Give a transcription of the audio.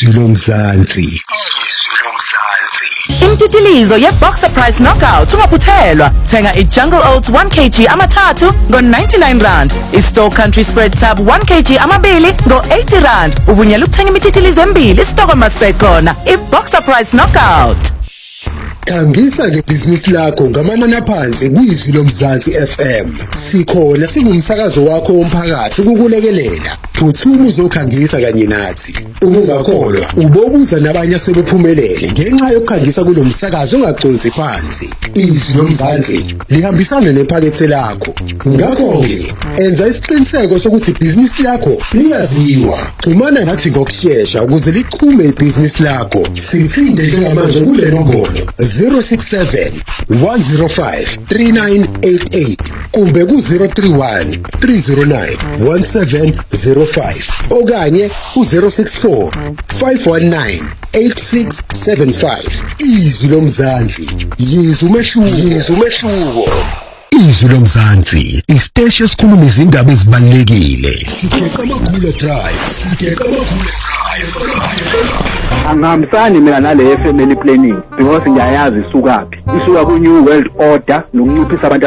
Izwi lomzansi. Imtitilizo ye-Boxer Price Knockout ungaphuthelwa. Thenga i-Jungle Oats 1 kg amathathu ngo-R99. I-Store Country Spread Tab 1 kg amabili ngo-R80. Uvunyelwa ukuthenga imititilizo emibili isitoko masekhona. I-Boxer Price Knockout. Khangisa ngebhizinisi lakho ngamanani aphansi kwizwi lomzansi FM. Sikhona singumsakazo wakho womphakathi ukukulekelela. Phuthuma uzokhangisa kanye nathi. Ungakholwa ubobuza nabanye asebephumelele ngenxa yokukhangisa kulomsakazo ongagconsi phansi. Izwi lomzansi lihambisana nephakethe lakho. Ngakho-ke enza isiqiniseko sokuthi ibhizinisi lakho liyaziwa. Xhumana nathi ngokushesha ukuze lichume ibhizinisi lakho. Sithinde njengamanje kule nombolo 067 105 3988 kumbe ku-031 309 1705 okanye ku-064 519 8675. Izwi lomzansi, yizwa umehluko. Izwi lomzansi, isiteshi esikhuluma izindaba ezibalulekile. Sigeka amakhulu drive. Angihambisani mina nale family planning because ngiyayazi isukaphi. Isuka ku New World Order nokunciphisa abantu